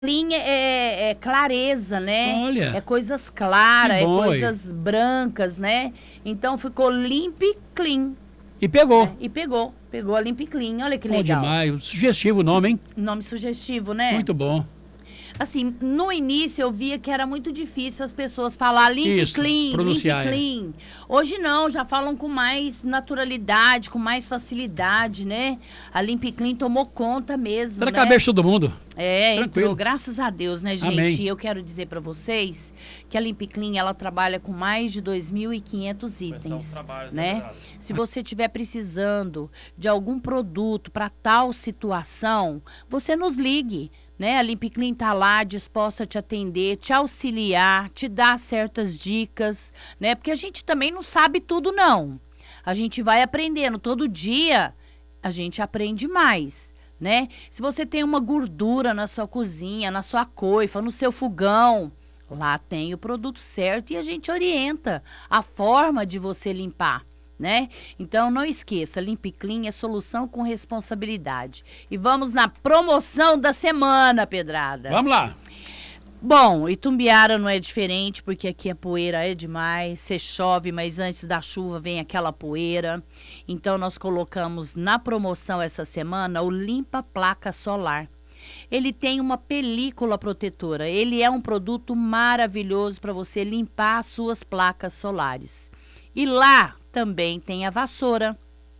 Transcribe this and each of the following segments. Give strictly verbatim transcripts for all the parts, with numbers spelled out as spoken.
Linha é, é clareza, né? Olha, É coisas claras, que é bom, aí. coisas brancas, né? Então ficou limpo e clean, E pegou. né? E pegou, pegou a limpo e clean. Olha que Bom legal. demais. Sugestivo o nome, hein? Nome sugestivo, né? Muito bom. Assim, no início eu via que era muito difícil as pessoas falar limp e Isso, clean, limp e pronunciar, é. clean. Hoje não, já falam com mais naturalidade, com mais facilidade, né? A limp e clean tomou conta mesmo, Tá na né? cabeça de todo mundo. É, entrou, Tranquilo. graças a Deus, né, gente? Amém. E eu quero dizer pra vocês que a Limp Clean, ela trabalha com mais de dois mil e quinhentos itens, né? Se você estiver precisando de algum produto para tal situação, você nos ligue, né? A Limp Clean tá lá disposta a te atender, te auxiliar, te dar certas dicas, né? Porque a gente também não sabe tudo, não. A gente vai aprendendo todo dia, a gente aprende mais. Né? Se você tem uma gordura na sua cozinha, na sua coifa, no seu fogão, lá tem o produto certo e a gente orienta a forma de você limpar, né? Então não esqueça, Limp Clean é solução com responsabilidade. E vamos na promoção da semana, Pedrada. Vamos lá. Bom, Itumbiara não é diferente, porque aqui a poeira é demais, você chove, mas antes da chuva vem aquela poeira. Então nós colocamos na promoção essa semana o Limpa Placa Solar. Ele tem uma película protetora, ele é um produto maravilhoso para você limpar as suas placas solares. E lá também tem a vassoura,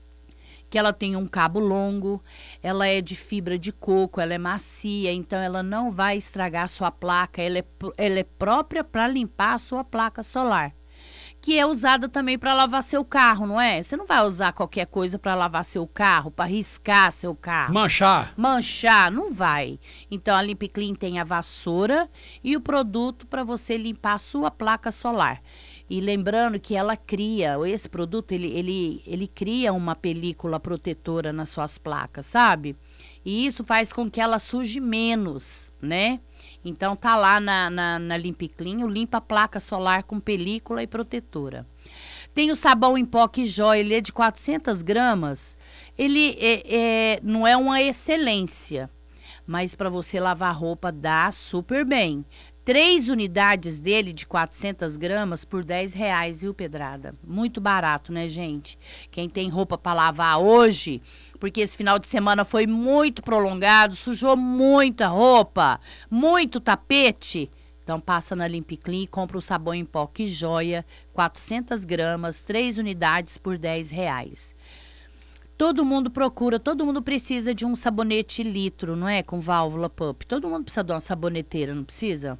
que ela tem um cabo longo, ela é de fibra de coco, ela é macia, então ela não vai estragar a sua placa, ela é, ela é própria para limpar a sua placa solar, que é usada também para lavar seu carro, não é? Você não vai usar qualquer coisa para lavar seu carro, para riscar seu carro. Manchar. Manchar, não vai. Então a Limp Clean tem a vassoura e o produto para você limpar a sua placa solar. E lembrando que ela cria, esse produto, ele, ele, ele cria uma película protetora nas suas placas, sabe? E isso faz com que ela suje menos, né? Então tá lá na, na, na Limp Clean, o limpa placa solar com película e protetora. Tem o sabão em pó que jóia, ele é de quatrocentas gramas. Ele é, é, não é uma excelência, mas para você lavar roupa dá super bem. Três unidades dele de quatrocentas gramas por dez reais, viu, Pedrada? Muito barato, né, gente? Quem tem roupa para lavar hoje, porque esse final de semana foi muito prolongado, sujou muita roupa, muito tapete. Então passa na Limp Clean e compra o sabão em pó que joia, quatrocentas gramas, três unidades por dez reais. Todo mundo procura, todo mundo precisa de um sabonete litro, não é? Com válvula pup. Todo mundo precisa de uma saboneteira, não precisa?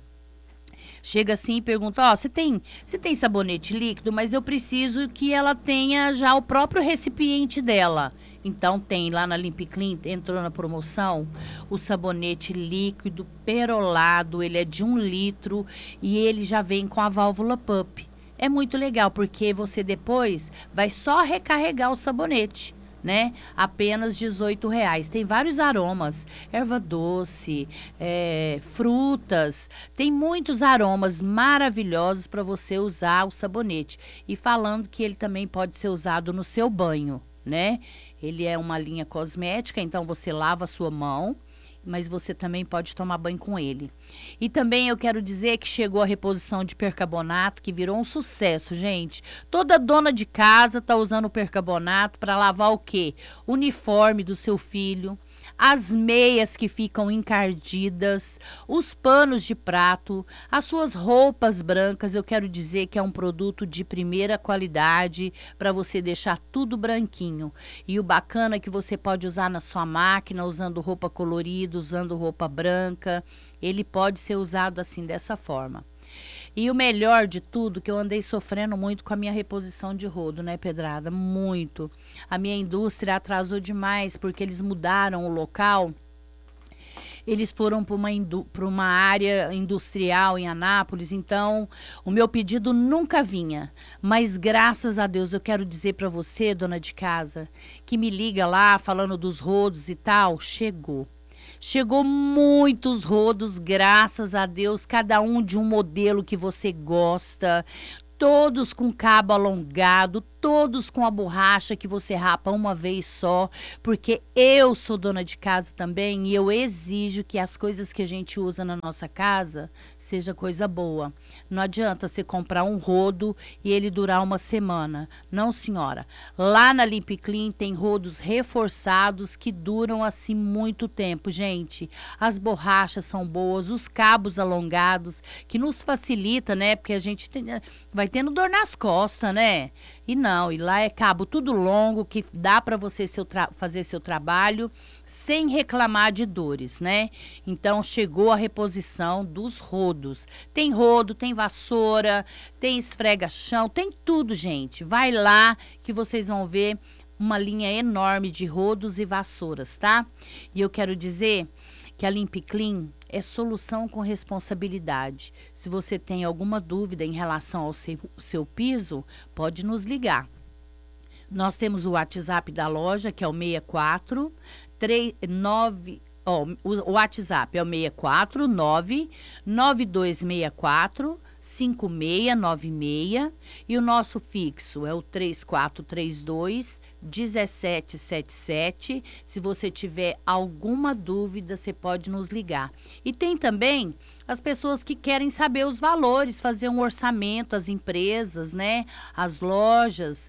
Chega assim e pergunta, ó, oh, você tem, você tem sabonete líquido, mas eu preciso que ela tenha já o próprio recipiente dela. Então tem lá na Limp Clean, entrou na promoção, o sabonete líquido perolado, ele é de um litro e ele já vem com a válvula pup. É muito legal, porque você depois vai só recarregar o sabonete, né? Apenas dezoito reais. Tem vários aromas, erva doce, é, frutas, tem muitos aromas maravilhosos para você usar o sabonete. E falando que ele também pode ser usado no seu banho, né? Ele é uma linha cosmética, então você lava a sua mão, mas você também pode tomar banho com ele. E também eu quero dizer que chegou a reposição de percarbonato, que virou um sucesso, gente. Toda dona de casa tá usando o percarbonato para lavar o quê? O uniforme do seu filho, as meias que ficam encardidas, os panos de prato, as suas roupas brancas. Eu quero dizer que é um produto de primeira qualidade para você deixar tudo branquinho. E o bacana é que você pode usar na sua máquina, usando roupa colorida, usando roupa branca. Ele pode ser usado assim, dessa forma. E o melhor de tudo, que eu andei sofrendo muito com a minha reposição de rodo, né, Pedrada? Muito. A minha indústria atrasou demais, porque eles mudaram o local. Eles foram para uma, uma área industrial em Anápolis, então o meu pedido nunca vinha. Mas graças a Deus, eu quero dizer para você, dona de casa, que me liga lá falando dos rodos e tal, chegou. Chegou muitos rodos, graças a Deus, cada um de um modelo que você gosta, todos com cabo alongado, todos com a borracha que você rapa uma vez só, porque eu sou dona de casa também e eu exijo que as coisas que a gente usa na nossa casa seja coisa boa. Não adianta você comprar um rodo e ele durar uma semana. Não, senhora. Lá na Limp Clean tem rodos reforçados que duram assim muito tempo, gente. As borrachas são boas, os cabos alongados, que nos facilita, né? Porque a gente tem, vai tendo dor nas costas, né? E não, e lá é cabo tudo longo, que dá para você seu fazer seu trabalho sem reclamar de dores, né? Então, chegou a reposição dos rodos. Tem rodo, tem vassoura, tem esfrega-chão, tem tudo, gente. Vai lá que vocês vão ver uma linha enorme de rodos e vassouras, tá? E eu quero dizer que a Limp Clean é solução com responsabilidade. Se você tem alguma dúvida em relação ao seu, seu piso, pode nos ligar. Nós temos o WhatsApp da loja, que é o seis quatro três nove... Oh, o WhatsApp é o seis quatro nove nove dois seis quatro cinco seis nove seis e o nosso fixo é o três quatro três dois um sete sete sete. Se você tiver alguma dúvida, você pode nos ligar. E tem também as pessoas que querem saber os valores, fazer um orçamento, as empresas, né? As lojas,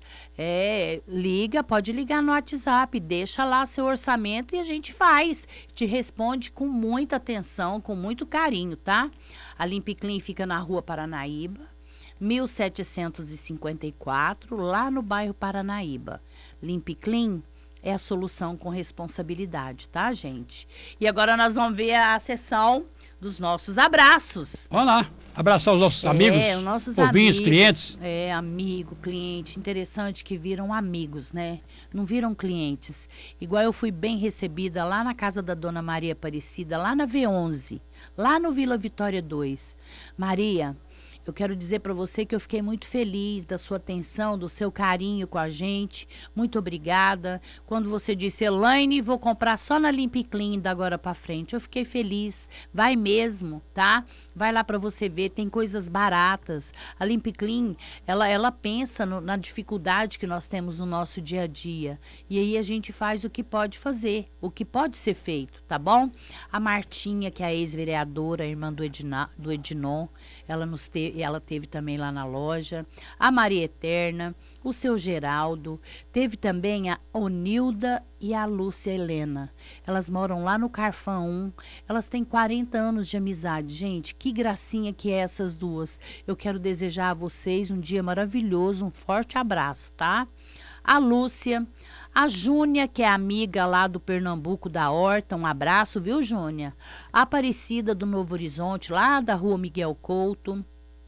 é, liga, pode ligar no WhatsApp, deixa lá seu orçamento e a gente faz, te responde com muita atenção, com muito carinho, tá? A Limp Clean fica na Rua Paranaíba, mil setecentos e cinquenta e quatro, lá no bairro Paranaíba. Limp Clean é a solução com responsabilidade, tá, gente? E agora nós vamos ver a sessão dos nossos abraços. Vamos lá, abraçar os nossos é, amigos, os nossos ouvintes, amigos, clientes. É, amigo, cliente, interessante que viram amigos, né? Não viram clientes. Igual eu fui bem recebida lá na casa da Dona Maria Aparecida, lá na V onze, lá no Vila Vitória dois. Maria, eu quero dizer para você que eu fiquei muito feliz da sua atenção, do seu carinho com a gente. Muito obrigada. Quando você disse, Elaine, vou comprar só na Limp Clean da agora para frente, eu fiquei feliz. Vai mesmo, tá? Vai lá para você ver, tem coisas baratas. A Limp Clean, ela, ela pensa no, na dificuldade que nós temos no nosso dia a dia. E aí a gente faz o que pode fazer, o que pode ser feito, tá bom? A Martinha, que é a ex-vereadora, irmã do, Edna, do Edinon, ela nos teve, ela teve também lá na loja. A Maria Eterna, o seu Geraldo, teve também a Onilda e a Lúcia Helena. Elas moram lá no Carfã um, elas têm quarenta anos de amizade. Gente, que gracinha que é essas duas. Eu quero desejar a vocês um dia maravilhoso, um forte abraço, tá? A Lúcia, a Júnia, que é amiga lá do Pernambuco da Horta, um abraço, viu, Júnia? A Aparecida do Novo Horizonte, lá da Rua Miguel Couto.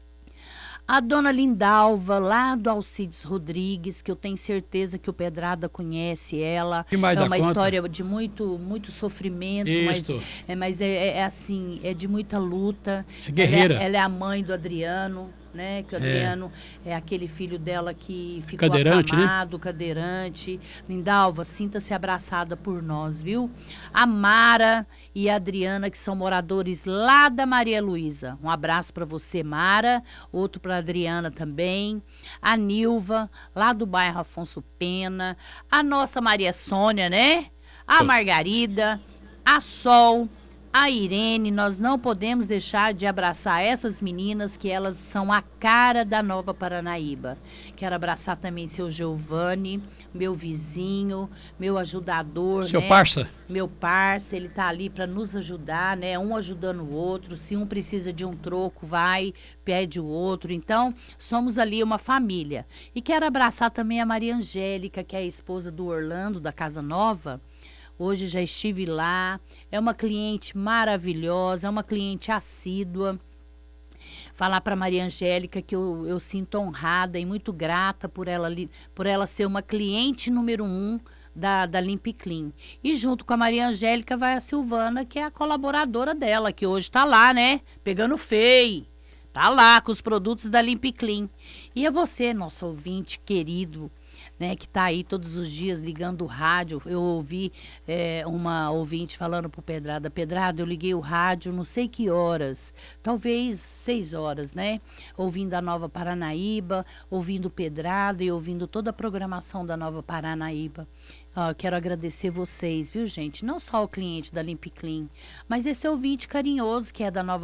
A Dona Lindalva, lá do Alcides Rodrigues, que eu tenho certeza que o Pedrada conhece ela. Que mais é dá uma conta? História de muito, muito sofrimento, mas, Isso. é, mas é, é assim, é de muita luta. É guerreira. Ela é, ela é a mãe do Adriano, né? Que o É. Adriano é, aquele filho dela que ficou Cadeirante, né? acamado, cadeirante. Lindalva, sinta-se abraçada por nós, viu? A Mara e a Adriana, que são moradores lá da Maria Luísa. Um abraço para você, Mara. Outro para Adriana também. A Nilva, lá do bairro Afonso Pena. A nossa Maria Sônia, né? A Margarida, a Sol, a Irene. Nós não podemos deixar de abraçar essas meninas, que elas são a cara da Nova Paranaíba. Quero abraçar também seu Giovanni, meu vizinho, meu ajudador, Seu né? parça. Meu parça, ele tá ali para nos ajudar, né? Um ajudando o outro. Se um precisa de um troco, vai, pede o outro. Então, somos ali uma família. E quero abraçar também a Maria Angélica, que é a esposa do Orlando, da Casa Nova. Hoje já estive lá. É uma cliente maravilhosa, é uma cliente assídua. Falar para Maria Angélica que eu, eu sinto honrada e muito grata por ela, por ela ser uma cliente número um da, da Limp Clean. E junto com a Maria Angélica vai a Silvana, que é a colaboradora dela, que hoje tá lá, né? Pegando feio. Tá lá com os produtos da Limp Clean. E a você, nosso ouvinte querido, né, que tá aí todos os dias ligando o rádio. Eu ouvi é, uma ouvinte falando pro Pedrada, Pedrada, eu liguei o rádio não sei que horas, talvez seis horas, né? Ouvindo a Nova Paranaíba, ouvindo Pedrada e ouvindo toda a programação da Nova Paranaíba. Ah, quero agradecer vocês, viu, gente? Não só o cliente da Limp Clean, mas esse ouvinte carinhoso que é da Nova